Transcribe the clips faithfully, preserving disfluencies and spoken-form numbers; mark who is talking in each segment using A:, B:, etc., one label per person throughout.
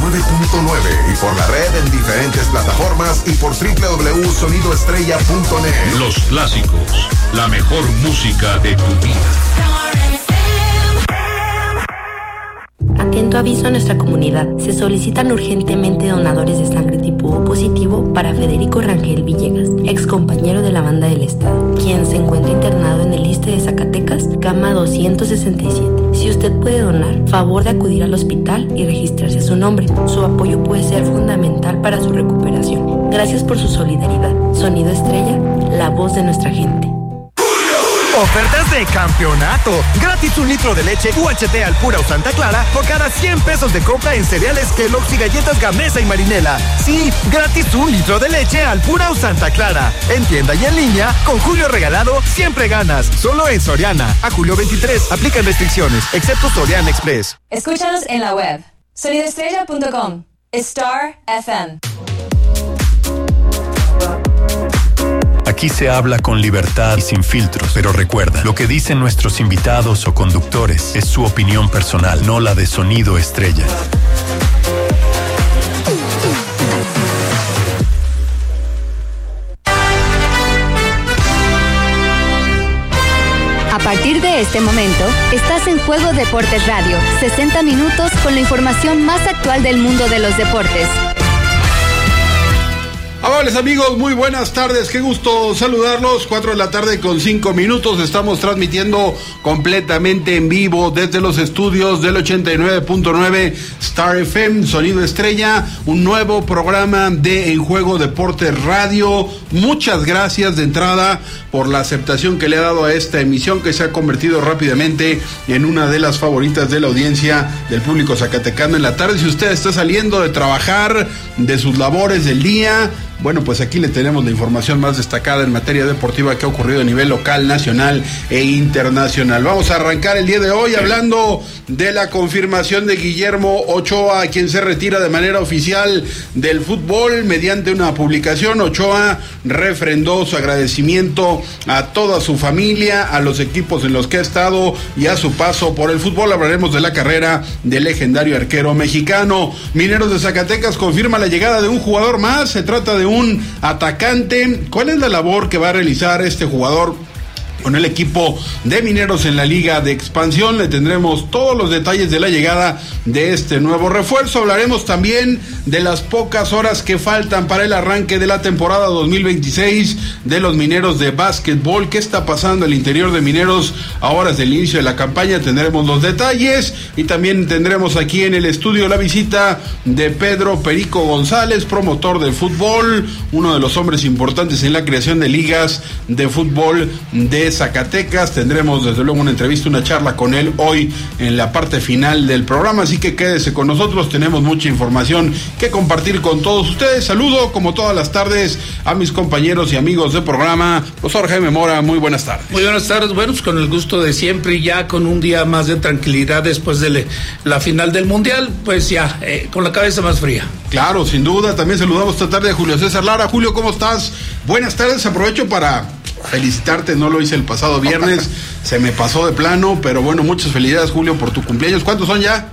A: nueve punto nueve y por la red en diferentes plataformas y por doble u doble u doble u punto sonido estrella punto net.
B: Los clásicos, la mejor música de tu vida.
C: Atento aviso a nuestra comunidad. Se solicitan urgentemente donadores de sangre tipo O positivo para Federico Rangel Villegas, ex compañero de la banda del Estado, quien se encuentra internado en el ISSSTE de Zacatecas, cama doscientos sesenta y siete. Si usted puede donar, favor de acudir al hospital y registrarse su nombre. Su apoyo puede ser fundamental para su recuperación. Gracias por su solidaridad. Sonido Estrella, la voz de nuestra gente.
D: Ofertas de campeonato. Gratis un litro de leche U H T Alpura o Santa Clara por cada cien pesos de compra en cereales Kellogg's y galletas Gamesa y Marinela. Sí, gratis un litro de leche Alpura o Santa Clara. En tienda y en línea, con Julio Regalado, siempre ganas. Solo en Soriana. A julio veintitrés. Aplican restricciones, excepto Soriana Express.
E: Escúchanos en la web. sonido estrella punto com. Star F M.
F: Aquí se habla con libertad y sin filtros, pero recuerda, lo que dicen nuestros invitados o conductores es su opinión personal, no la de Sonido Estrella.
G: A partir de este momento, estás en Juego Deportes Radio, sesenta minutos con la información más actual del mundo de los deportes.
H: Amables amigos, muy buenas tardes, qué gusto saludarlos. Cuatro de la tarde con cinco minutos, estamos transmitiendo completamente en vivo desde los estudios del ochenta y nueve punto nueve Star F M, Sonido Estrella, un nuevo programa de En Juego Deportes Radio. Muchas gracias de entrada por la aceptación que le ha dado a esta emisión, que se ha convertido rápidamente en una de las favoritas de la audiencia del público zacatecano en la tarde. Si usted está saliendo de trabajar, de sus labores del día, bueno, pues aquí le tenemos la información más destacada en materia deportiva que ha ocurrido a nivel local, nacional e internacional. Vamos a arrancar el día de hoy hablando de la confirmación de Guillermo Ochoa, quien se retira de manera oficial del fútbol mediante una publicación. Ochoa refrendó su agradecimiento a toda su familia, a los equipos en los que ha estado y a su paso por el fútbol. Hablaremos de la carrera del legendario arquero mexicano. Mineros de Zacatecas confirma la llegada de un jugador más. Se trata de un atacante. ¿Cuál es la labor que va a realizar este jugador con el equipo de Mineros en la Liga de Expansión? Le tendremos todos los detalles de la llegada de este nuevo refuerzo. Hablaremos también de las pocas horas que faltan para el arranque de la temporada dos mil veintiséis de los Mineros de básquetbol. ¿Qué está pasando al interior de Mineros a horas del inicio de la campaña? Tendremos los detalles y también tendremos aquí en el estudio la visita de Pedro Perico González, promotor del fútbol, uno de los hombres importantes en la creación de ligas de fútbol de Zacatecas. Tendremos desde luego una entrevista, una charla con él hoy en la parte final del programa, así que quédese con nosotros, tenemos mucha información que compartir con todos ustedes. Saludo como todas las tardes a mis compañeros y amigos de programa. Profesor Jaime Mora, muy buenas tardes.
I: Muy buenas tardes, bueno, pues con el gusto de siempre y ya con un día más de tranquilidad después de le, la final del Mundial, pues ya, eh, con la cabeza más fría.
H: Claro, sin duda. También saludamos esta tarde a Julio César Lara. Julio, ¿cómo estás? Buenas tardes, aprovecho para felicitarte, no lo hice el pasado viernes, se me pasó de plano, pero bueno, muchas felicidades, Julio, por tu cumpleaños. ¿Cuántos son ya?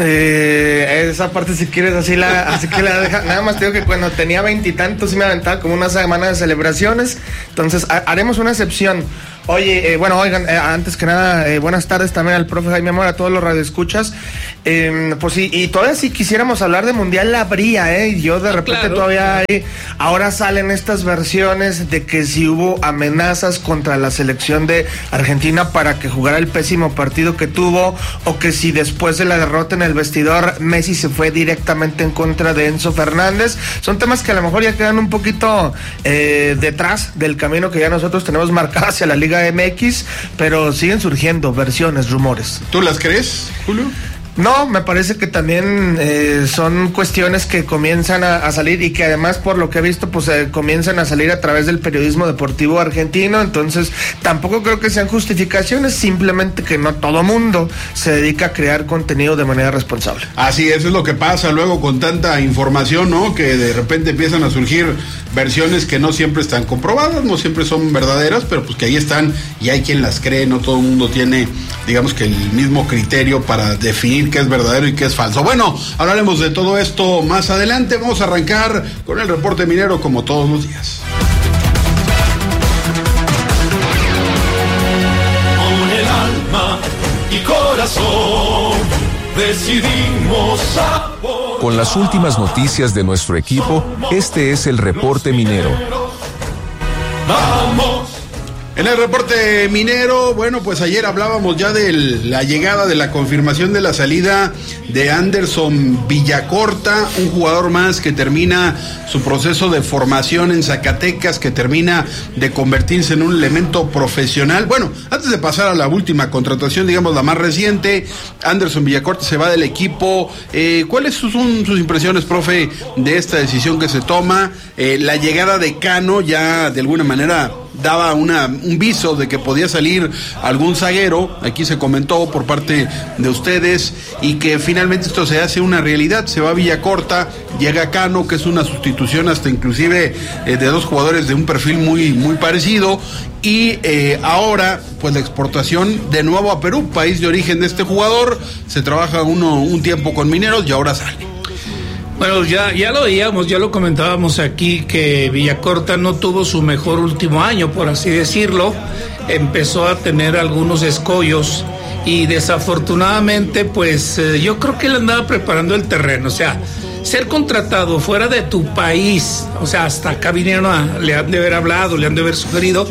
J: Eh, esa parte si quieres así la, así que la deja, nada más te digo que cuando tenía veintitantos sí me aventaba como una semana de celebraciones, entonces ha, haremos una excepción. Oye, eh, bueno, oigan, eh, antes que nada, eh, buenas tardes también al profe Jaime Amor, a todos los radioescuchas. Eh, pues sí, y todavía si quisiéramos hablar de Mundial la habría, ¿eh? Y yo de repente claro. todavía hay, ahora salen estas versiones de que si hubo amenazas contra la selección de Argentina para que jugara el pésimo partido que tuvo, o que si después de la derrota en el vestidor Messi se fue directamente en contra de Enzo Fernández. Son temas que a lo mejor ya quedan un poquito eh, detrás del camino que ya nosotros tenemos marcado hacia la Liga M X, pero siguen surgiendo versiones, rumores.
H: ¿Tú las crees, Julio?
J: No, me parece que también eh, son cuestiones que comienzan a, a salir y que además por lo que he visto pues eh, comienzan a salir a través del periodismo deportivo argentino, entonces tampoco creo que sean justificaciones, simplemente que no todo mundo se dedica a crear contenido de manera responsable.
H: Así es, es lo que pasa luego con tanta información, ¿no? Que de repente empiezan a surgir versiones que no siempre están comprobadas, no siempre son verdaderas, pero pues que ahí están y hay quien las cree, no todo el mundo tiene, digamos que el mismo criterio para definir distinguir qué es verdadero y qué es falso. Bueno, hablaremos de todo esto más adelante. Vamos a arrancar con el reporte minero como todos los días.
K: Con el alma y corazón decidimos apoyar.
L: Con las últimas noticias de nuestro equipo, este es el reporte minero.
K: Vamos.
H: En el reporte minero, bueno, pues ayer hablábamos ya de la llegada, de la confirmación de la salida de Anderson Villacorta, un jugador más que termina su proceso de formación en Zacatecas, que termina de convertirse en un elemento profesional. Bueno, antes de pasar a la última contratación, digamos la más reciente, Anderson Villacorta se va del equipo. Eh, ¿Cuáles son sus impresiones, profe, de esta decisión que se toma? Eh, la llegada de Cano ya de alguna manera daba una, un viso de que podía salir algún zaguero, aquí se comentó por parte de ustedes, y que finalmente esto se hace una realidad. Se va Villacorta, llega Cano, que es una sustitución hasta inclusive eh, de dos jugadores de un perfil muy, muy parecido, y eh, ahora pues la exportación de nuevo a Perú, país de origen de este jugador. Se trabaja uno un tiempo con Mineros y ahora sale.
I: Bueno, ya, ya lo veíamos, ya lo comentábamos aquí, que Villacorta no tuvo su mejor último año, por así decirlo. Empezó a tener algunos escollos y desafortunadamente, pues eh, yo creo que él andaba preparando el terreno. O sea, ser contratado fuera de tu país, o sea, hasta acá vinieron a, le han de haber hablado, le han de haber sugerido,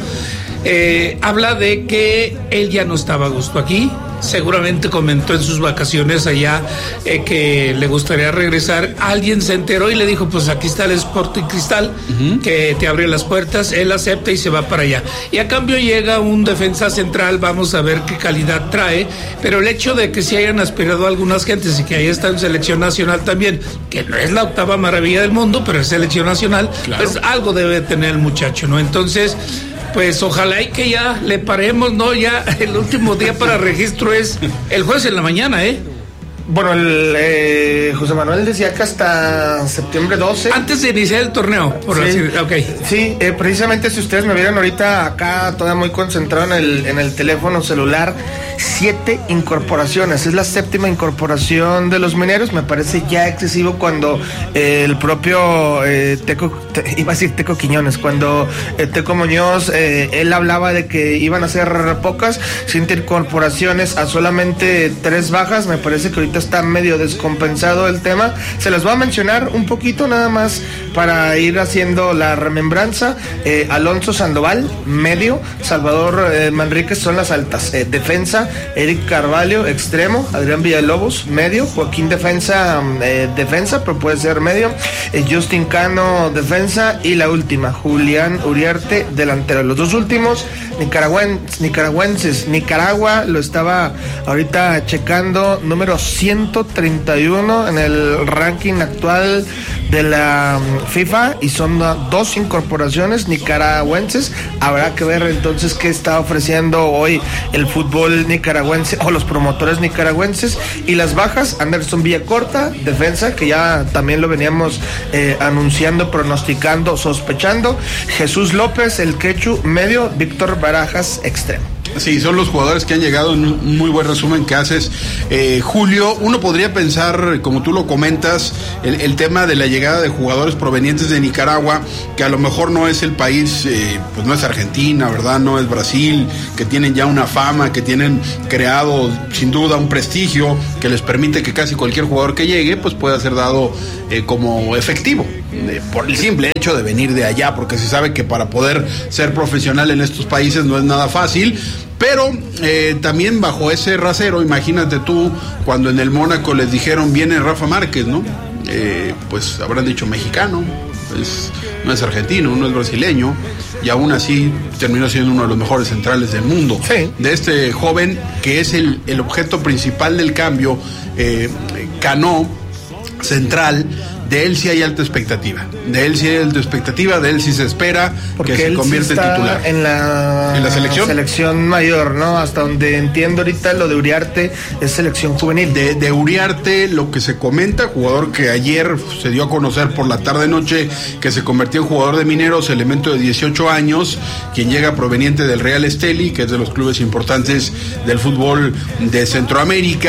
I: eh, habla de que él ya no estaba a gusto aquí. Seguramente comentó en sus vacaciones allá eh, que le gustaría regresar. Alguien se enteró y le dijo, pues aquí está el Sporting Cristal, uh-huh, que te abre las puertas. Él acepta y se va para allá. Y a cambio llega un defensa central, vamos a ver qué calidad trae. Pero el hecho de que se hayan aspirado a algunas gentes y que ahí está en selección nacional también, que no es la octava maravilla del mundo, pero es selección nacional, claro, pues algo debe tener el muchacho, ¿no? Entonces, pues ojalá y que ya le paremos, ¿no? Ya el último día para registro es el jueves en la mañana, ¿eh?
J: Bueno, el, eh, José Manuel decía que hasta septiembre doce.
I: Antes de iniciar el torneo, por
J: sí,
I: decir, ok.
J: Sí, eh, precisamente si ustedes me vieron ahorita acá, todavía muy concentrado en el, en el teléfono celular, siete incorporaciones. Es la séptima incorporación de los Mineros. Me parece ya excesivo cuando eh, el propio eh, Teco, te, iba a decir Teco Quiñones, cuando eh, Teco Muñoz, eh, él hablaba de que iban a ser pocas, siete incorporaciones a solamente tres bajas. Me parece que ahorita está medio descompensado el tema. Se los voy a mencionar un poquito nada más para ir haciendo la remembranza. eh, Alonso Sandoval, medio. Salvador eh, Manríquez son las altas. eh, defensa, Eric Carvalho, extremo. Adrián Villalobos, medio. Joaquín Defensa, eh, defensa, pero puede ser medio. eh, Justin Cano, defensa. Y la última, Julián Uriarte, delantero. Los dos últimos nicaragüenses, nicaragüenses. Nicaragua lo estaba ahorita checando, número ciento treinta y uno en el ranking actual de la FIFA, y son dos incorporaciones nicaragüenses. Habrá que ver entonces qué está ofreciendo hoy el fútbol nicaragüense o los promotores nicaragüenses. Y las bajas, Anderson Villacorta, defensa, que ya también lo veníamos eh, anunciando, pronosticando, sospechando. Jesús López, el Quechu, medio. Víctor Barajas, extremo.
H: Sí, son los jugadores que han llegado en un muy buen resumen que haces, eh, Julio. Uno podría pensar, como tú lo comentas, el, el tema de la llegada de jugadores provenientes de Nicaragua, que a lo mejor no es el país, eh, pues no es Argentina, ¿verdad? No es Brasil, que tienen ya una fama, que tienen creado sin duda un prestigio que les permite que casi cualquier jugador que llegue pues pueda ser dado eh, como efectivo, eh, por el simple hecho de venir de allá, porque se sabe que para poder ser profesional en estos países no es nada fácil. Pero eh, también bajo ese rasero, imagínate tú, cuando en el Mónaco les dijeron viene Rafa Márquez, ¿no? Eh, pues habrán dicho mexicano, pues, no es argentino, no es brasileño, y aún así terminó siendo uno de los mejores centrales del mundo.
J: Sí. De
H: este joven que es el, el objeto principal del cambio, eh, Cano, central. De él sí hay alta expectativa, de él sí hay alta expectativa, de él sí se espera
J: porque
H: que se convierta
J: sí está
H: en titular.
J: En la,
H: ¿En la selección?
J: selección mayor, ¿no? Hasta donde entiendo ahorita lo de Uriarte es selección juvenil.
H: De, de Uriarte, lo que se comenta, jugador que ayer se dio a conocer por la tarde-noche que se convirtió en jugador de Mineros, elemento de dieciocho años, quien llega proveniente del Real Estelí, que es de los clubes importantes del fútbol de Centroamérica.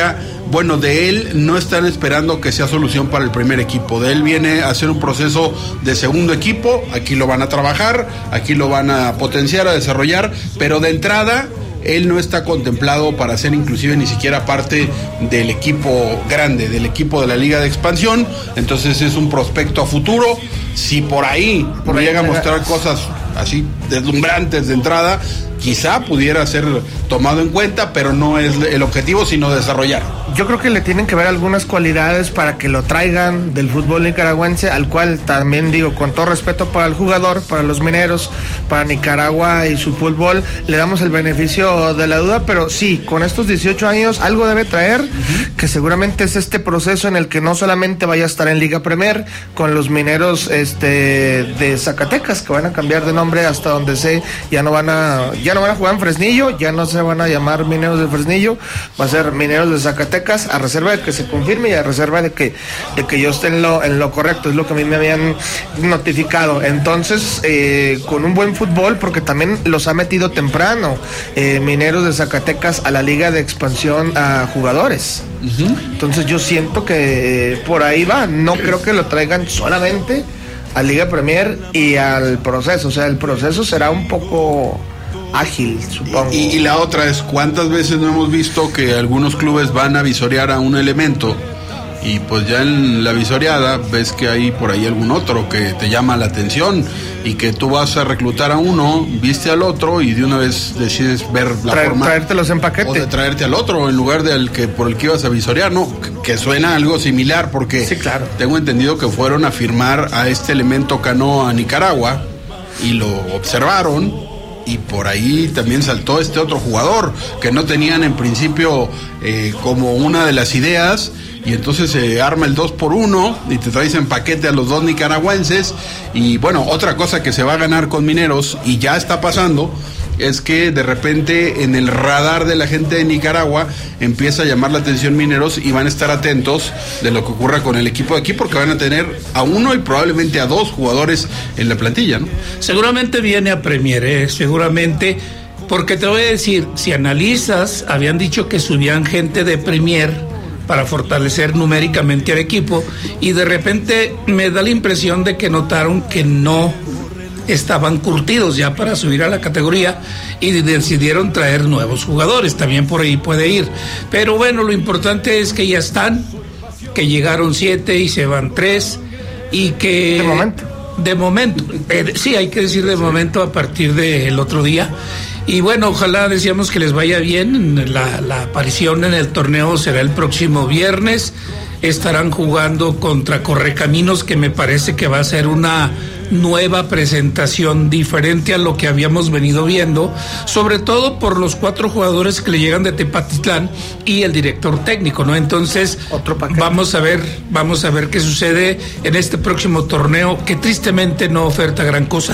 H: bueno, de él no están esperando que sea solución para el primer equipo. De él viene a hacer un proceso de segundo equipo. Aquí lo van a trabajar, aquí lo van a potenciar, a desarrollar, pero de entrada él no está contemplado para ser inclusive ni siquiera parte del equipo grande, del equipo de la Liga de Expansión. Entonces es un prospecto a futuro. Si por ahí por llega a mostrar cosas así deslumbrantes de entrada, quizá pudiera ser tomado en cuenta, pero no es el objetivo, sino desarrollar.
J: Yo creo que le tienen que ver algunas cualidades para que lo traigan del fútbol nicaragüense, al cual también digo, con todo respeto para el jugador, para los mineros, para Nicaragua y su fútbol, le damos el beneficio de la duda, pero sí, con estos dieciocho años algo debe traer, uh-huh. que seguramente es este proceso en el que no solamente vaya a estar en Liga Premier, con los mineros este de Zacatecas, que van a cambiar de nombre hasta donde sé, ya no van a, ya no van a jugar en Fresnillo, ya no se van a llamar mineros de Fresnillo, va a ser mineros de Zacatecas, a reserva de que se confirme y a reserva de que, de que yo esté en lo, en lo correcto, es lo que a mí me habían notificado. Entonces, eh, con un buen fútbol, porque también los ha metido temprano, eh, mineros de Zacatecas a la Liga de Expansión a jugadores. Uh-huh. Entonces yo siento que eh, por ahí va, no creo que lo traigan solamente a Liga Premier y al proceso, o sea, el proceso será un poco ágil, supongo.
H: Y, y la otra es, ¿cuántas veces no hemos visto que algunos clubes van a visorear a un elemento y pues ya en la visoreada ves que hay por ahí algún otro que te llama la atención y que tú vas a reclutar a uno, viste al otro y de una vez decides ver la
J: Traer,
H: forma
J: traértelos en paquete
H: o de traerte al otro en lugar del que por el que ibas a visorear, ¿no? Que, que suena algo similar porque
J: sí, claro.
H: Tengo entendido que fueron a firmar a este elemento Cano a Nicaragua y lo observaron. Y por ahí también saltó este otro jugador que no tenían en principio eh, como una de las ideas, y entonces se eh, arma el dos por uno y te traes en paquete a los dos nicaragüenses. Y bueno, otra cosa que se va a ganar con Mineros, y ya está pasando, es que de repente en el radar de la gente de Nicaragua empieza a llamar la atención Mineros y van a estar atentos de lo que ocurra con el equipo de aquí, porque van a tener a uno y probablemente a dos jugadores en la plantilla, ¿no?
I: Seguramente viene a Premier, ¿eh? Seguramente, porque te voy a decir, si analizas, habían dicho que subían gente de Premier para fortalecer numéricamente al equipo, y de repente me da la impresión de que notaron que no estaban curtidos ya para subir a la categoría y decidieron traer nuevos jugadores. También por ahí puede ir, pero bueno, lo importante es que ya están, que llegaron siete y se van tres, y que
J: de momento
I: de momento eh, sí, hay que decir de sí. momento a partir del otro día. Y bueno, ojalá, decíamos, que les vaya bien. La, la aparición en el torneo será el próximo viernes. Estarán jugando contra Correcaminos, que me parece que va a ser una nueva presentación diferente a lo que habíamos venido viendo, sobre todo por los cuatro jugadores que le llegan de Tepatitlán y el director técnico, ¿no? Entonces,
J: Otro
I: vamos a ver, vamos a ver qué sucede en este próximo torneo, que tristemente no oferta gran cosa,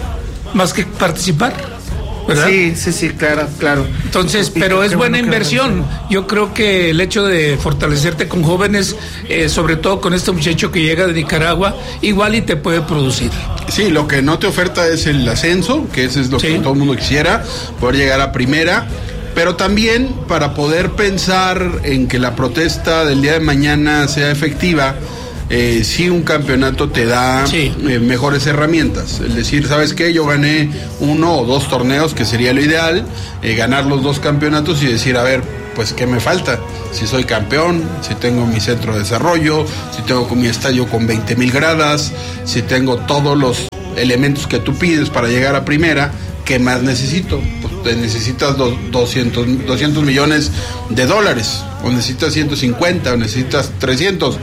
I: más que participar, ¿verdad?
J: Sí, sí, sí, claro, claro.
I: Entonces, pero es buena inversión. Yo creo que el hecho de fortalecerte con jóvenes, eh, sobre todo con este muchacho que llega de Nicaragua, igual y te puede producir.
H: Sí, lo que no te oferta es el ascenso, que ese es lo sí. que todo el mundo quisiera, poder llegar a primera, pero también para poder pensar en que la protesta del día de mañana sea efectiva. Eh, sí, un campeonato te da sí. eh, mejores herramientas. Es decir, ¿sabes qué? Yo gané uno o dos torneos, que sería lo ideal, eh, ganar los dos campeonatos y decir, a ver, pues, ¿qué me falta? Si soy campeón, si tengo mi centro de desarrollo, si tengo mi estadio con veinte mil gradas, si tengo todos los elementos que tú pides para llegar a primera, ¿qué más necesito? Pues necesitas do, doscientos millones de dólares, o necesitas ciento cincuenta, o necesitas trescientos.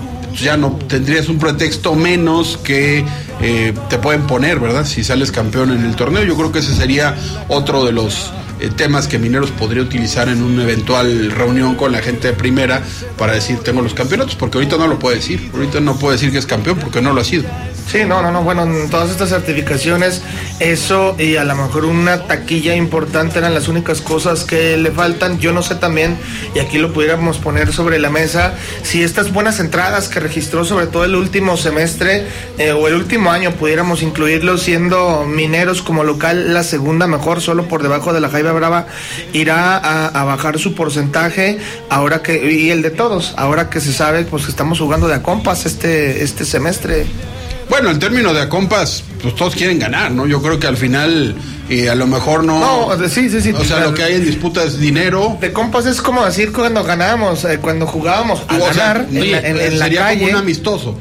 H: Ya no tendrías un pretexto menos que eh, te pueden poner, ¿verdad? Si sales campeón en el torneo. Yo creo que ese sería otro de los eh, temas que Mineros podría utilizar en una eventual reunión con la gente de primera para decir, tengo los campeonatos, porque ahorita no lo puede decir. Ahorita no puede decir que es campeón porque no lo ha sido.
J: Sí, no, no, no, bueno, en todas estas certificaciones, eso y a lo mejor una taquilla importante eran las únicas cosas que le faltan. Yo no sé también, y aquí lo pudiéramos poner sobre la mesa, si estas buenas entradas que registró sobre todo el último semestre eh, o el último año, pudiéramos incluirlo siendo Mineros como local la segunda mejor, solo por debajo de la Jaiba Directiva Brava irá a, a bajar su porcentaje ahora que, y el de todos, ahora que se sabe pues que estamos jugando de a compas este, este semestre.
H: Bueno, el término de a compas, pues todos quieren ganar, ¿no? Yo creo que al final, eh, a lo mejor no...
J: No, sí, sí, sí.
H: O sea, lo que hay en disputa es dinero.
J: De compas es como decir cuando ganábamos, eh, cuando jugábamos a
H: o
J: ganar
H: sea,
J: en,
H: oye,
J: la, en, en la
H: sería
J: calle.
H: como un amistoso.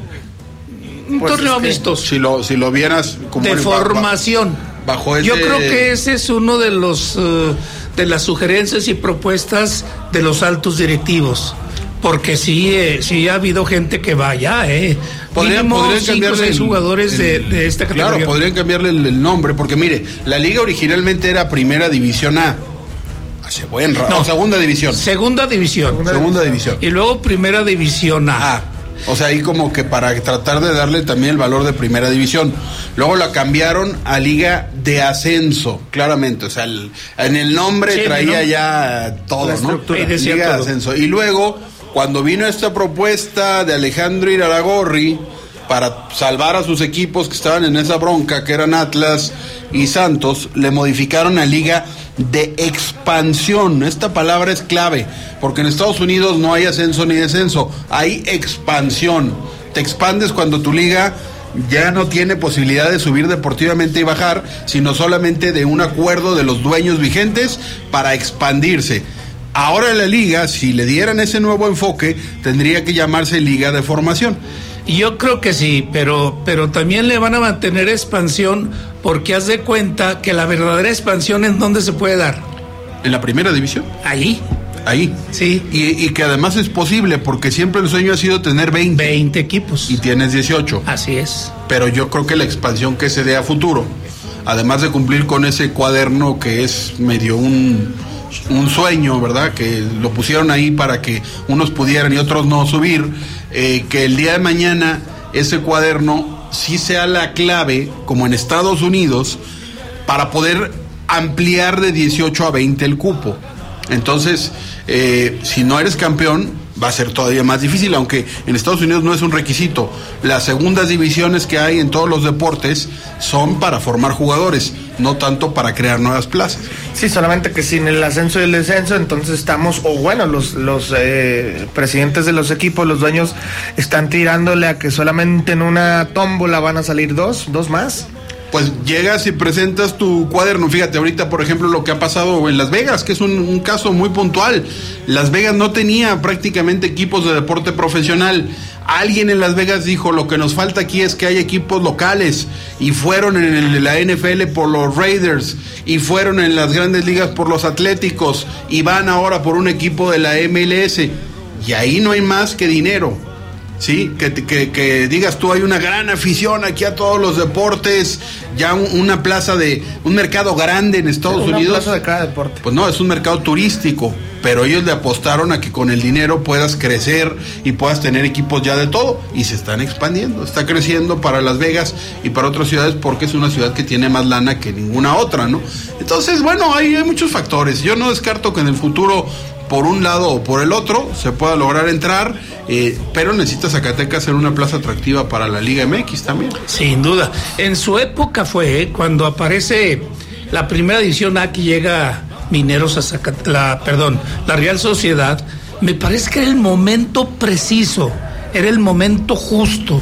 I: Un
J: Pues
I: torneo
J: es que
I: amistoso.
H: Si lo, si lo vieras como...
I: De
H: en-
I: formación.
H: Bajo ese...
I: Yo creo que ese es uno de los uh, de las sugerencias y propuestas de los altos directivos. Porque sí, eh, sí ha habido gente que vaya, eh.
H: Podrían,
I: Mínimo
H: podrían
I: cinco o
H: cambiarle
I: seis
H: el-
I: jugadores
H: el-
I: de, de esta categoría.
H: Claro, podrían cambiarle el, el nombre, porque mire, la liga originalmente era Primera División A. Hace buen rato.
I: No,
H: Segunda División.
I: Segunda división.
H: Segunda, segunda División.
I: Y luego Primera División A.
H: Ah, o sea, ahí como que para tratar de darle también el valor de Primera División. Luego la cambiaron a Liga de Ascenso, claramente. O sea, el- en el nombre
I: Sí,
H: traía
I: ¿no?
H: ya todo,
I: La
H: ¿no?
I: estructura. Y decía
H: Liga de
I: todo.
H: Ascenso. Y luego, cuando vino esta propuesta de Alejandro Iraragorri para salvar a sus equipos que estaban en esa bronca, que eran Atlas y Santos, le modificaron a Liga de Expansión. Esta palabra es clave, porque en Estados Unidos no hay ascenso ni descenso, hay expansión. Te expandes cuando tu liga ya no tiene posibilidad de subir deportivamente y bajar, sino solamente de un acuerdo de los dueños vigentes para expandirse. Ahora la liga, si le dieran ese nuevo enfoque, tendría que llamarse Liga de Formación.
I: Y yo creo que sí, pero, pero también le van a mantener expansión, porque haz de cuenta que la verdadera expansión ¿en dónde se puede dar?
H: En la Primera División.
I: Ahí.
H: Ahí.
I: Sí.
H: Y, y que además es posible, porque siempre el sueño ha sido tener veinte.
I: veinte equipos.
H: Y tienes dieciocho.
I: Así es.
H: Pero yo creo que la expansión que se dé a futuro, además de cumplir con ese cuaderno que es medio un, un sueño, ¿verdad? Que lo pusieron ahí para que unos pudieran y otros no subir, eh, que el día de mañana ese cuaderno sí sea la clave, como en Estados Unidos, para poder ampliar de dieciocho a veinte el cupo. Entonces, eh, si no eres campeón, va a ser todavía más difícil, aunque en Estados Unidos no es un requisito. Las segundas divisiones que hay en todos los deportes son para formar jugadores, no tanto para crear nuevas plazas.
J: Sí, solamente que sin el ascenso y el descenso, entonces estamos, o bueno, los, los eh, presidentes de los equipos, los dueños, están tirándole a que solamente en una tómbola van a salir dos, dos más.
H: Pues llegas y presentas tu cuaderno. Fíjate, ahorita, por ejemplo, lo que ha pasado en Las Vegas, que es un, un caso muy puntual. Las Vegas no tenía prácticamente equipos de deporte profesional. Alguien en Las Vegas dijo, lo que nos falta aquí es que hay equipos locales. Y fueron en el, la N F L por los Raiders. Y fueron en las grandes ligas por los Atléticos. Y van ahora por un equipo de la M L S. Y ahí no hay más que dinero. Sí, que, que, que digas tú, hay una gran afición aquí a todos los deportes, ya un, una plaza de, un mercado grande en Estados
J: una
H: Unidos.
J: Plaza de cada deporte.
H: Pues no, es un mercado turístico, pero ellos le apostaron a que con el dinero puedas crecer y puedas tener equipos ya de todo, y se están expandiendo, está creciendo para Las Vegas y para otras ciudades, porque es una ciudad que tiene más lana que ninguna otra, ¿no? Entonces, bueno, hay, hay muchos factores. Yo no descarto que en el futuro, por un lado o por el otro, se pueda lograr entrar, eh, pero necesita Zacatecas ser una plaza atractiva para la Liga M X también.
I: Sin duda. En su época fue, ¿eh? Cuando aparece la Primera División A, que llega Mineros a Zacatecas, la, perdón, la Real Sociedad, me parece que era el momento preciso, era el momento justo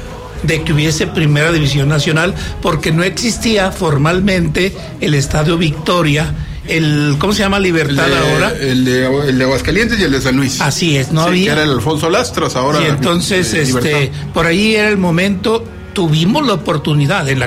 I: de que hubiese Primera División Nacional, porque no existía formalmente el Estadio Victoria, el, ¿cómo se llama? Libertad
H: el de,
I: ahora.
H: El de, el de Aguascalientes y el de San Luis.
I: Así es, no
H: sí,
I: había.
H: Que era el Alfonso Lastras, ahora.
I: Y entonces,
H: eh,
I: este,
H: Libertad.
I: por ahí era el momento, tuvimos la oportunidad en la